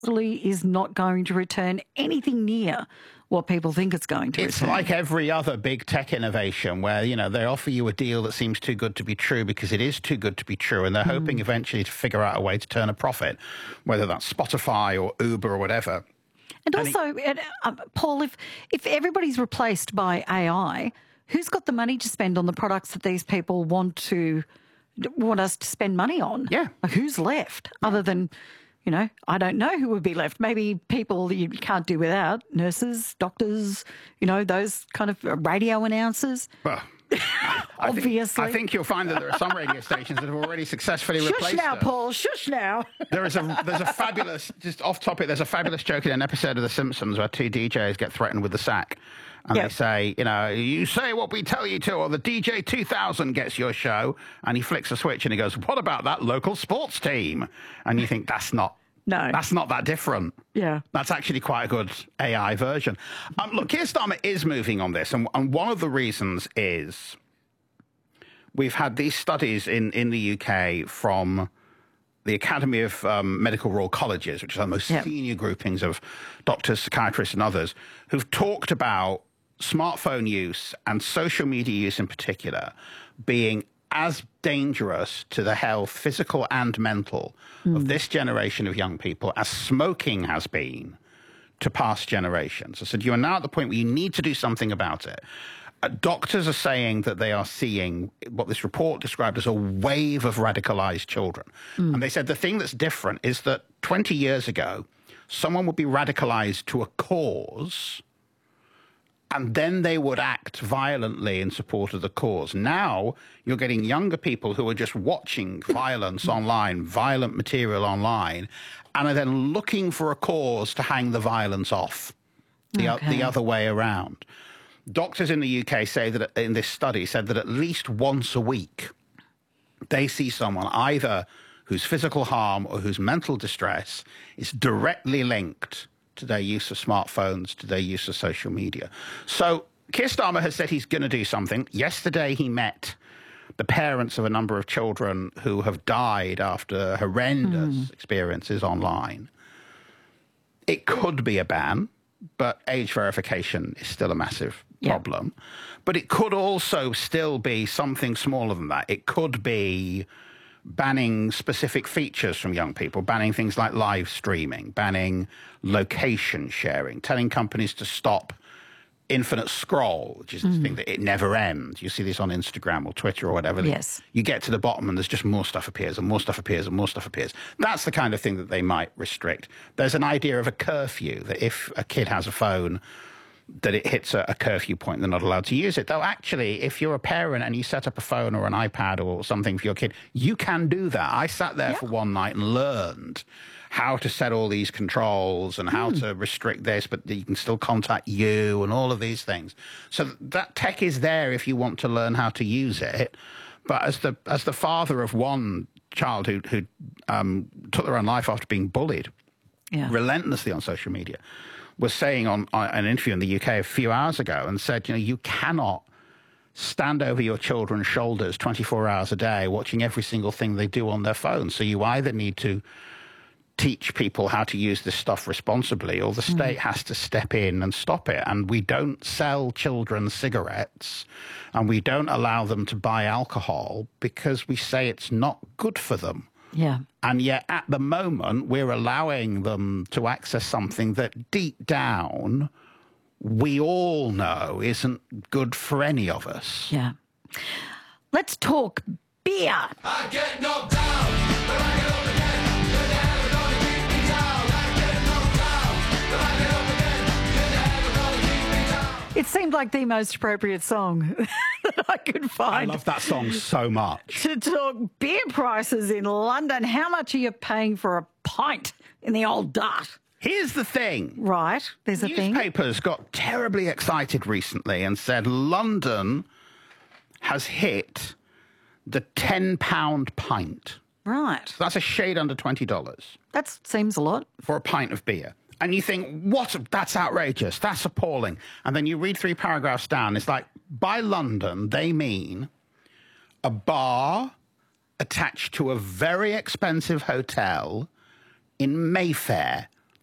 is not going to return anything near what people think it's going to It's return. like every other big tech innovation where, they offer you a deal that seems too good to be true because it is too good to be true, and they're hoping eventually to figure out a way to turn a profit, whether that's Spotify or Uber or whatever. And also, Paul, if everybody's replaced by AI, who's got the money to spend on the products that these people want us to spend money on? Yeah. Like, who's left other than, I don't know who would be left. Maybe people you can't do without, nurses, doctors, those kind of radio announcers. Well, Obviously. I think you'll find that there are some radio stations that have already successfully replaced Shush now, them. Paul. Shush now. There's a fabulous, just off topic, there's a fabulous joke in an episode of The Simpsons where two DJs get threatened with the sack. And they say, you say what we tell you to, or the DJ 2000 gets your show. And he flicks a switch and he goes, what about that local sports team? And you think, that's not that different. Yeah. That's actually quite a good AI version. Look, Keir Starmer is moving on this. And one of the reasons is we've had these studies in the UK from the Academy of Medical Royal Colleges, which are the most senior groupings of doctors, psychiatrists and others, who've talked about smartphone use and social media use in particular being as dangerous to the health, physical and mental, of this generation of young people as smoking has been to past generations. I said, you are now at the point where you need to do something about it. Doctors are saying that they are seeing what this report described as a wave of radicalized children. And they said the thing that's different is that 20 years ago, someone would be radicalized to a cause and then they would act violently in support of the cause. Now you're getting younger people who are just watching violence online, violent material online, and are then looking for a cause to hang the violence off, the other way around. Doctors in the UK say that in this study said that at least once a week they see someone either whose physical harm or whose mental distress is directly linked to their use of smartphones, to their use of social media. So Keir Starmer has said he's going to do something. Yesterday he met the parents of a number of children who have died after horrendous experiences online. It could be a ban, but age verification is still a massive problem. But it could also still be something smaller than that. It could be banning specific features from young people, banning things like live streaming, banning location sharing, telling companies to stop infinite scroll, which is this thing that it never ends. You see this on Instagram or Twitter or whatever. Yes. You get to the bottom and there's just more stuff appears and more stuff appears and more stuff appears. That's the kind of thing that they might restrict. There's an idea of a curfew, that if a kid has a phone, that it hits a curfew point, they're not allowed to use it. Though actually, if you're a parent and you set up a phone or an iPad or something for your kid, you can do that. I sat there for one night and learned how to set all these controls and how to restrict this, but you can still contact you and all of these things. So that tech is there if you want to learn how to use it. But as the father of one child who took their own life after being bullied relentlessly on social media, was saying on an interview in the UK a few hours ago and said, you cannot stand over your children's shoulders 24 hours a day watching every single thing they do on their phone. So you either need to teach people how to use this stuff responsibly, or the state has to step in and stop it. And we don't sell children cigarettes and we don't allow them to buy alcohol because we say it's not good for them. Yeah. And yet at the moment we're allowing them to access something that deep down we all know isn't good for any of us. Yeah. Let's talk beer. I get knocked down, but I get up again. You're never gonna keep me down. I get knocked down, but I get up again. You're never gonna keep me down. It seemed like the most appropriate song that I could I find. love that song so much. To talk beer prices in London. How much are you paying for a pint in the old Dart? Here's the thing. Right, there's a thing. Newspapers got terribly excited recently and said London has hit the £10 pint. Right. That's a shade under $20 That seems a lot. for a pint of beer. And you think, what? That's outrageous. That's appalling. And then you read 3 paragraphs down. It's like, by London, they mean a bar attached to a very expensive hotel in Mayfair.